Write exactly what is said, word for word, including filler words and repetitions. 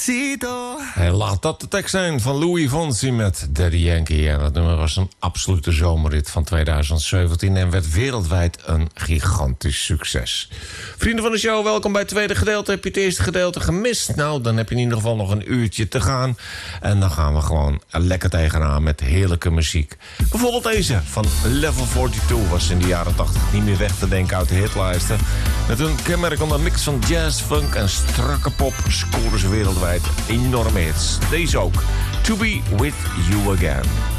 Hey, laat dat de tekst zijn van Louis Fonsi met Daddy Yankee. En dat nummer was een absolute zomerrit van twintig zeventien... en werd wereldwijd een gigantisch succes. Vrienden van de show, welkom bij het tweede gedeelte. Heb je het eerste gedeelte gemist? Nou, dan heb je in ieder geval nog een uurtje te gaan. En dan gaan we gewoon lekker tegenaan met heerlijke muziek. Bijvoorbeeld deze van Level tweeënveertig was in de jaren tachtig niet meer weg te denken uit de hitlijsten. Met een kenmerkende mix van jazz, funk en strakke pop scoren ze wereldwijd enorme hits. Deze ook. To Be With You Again.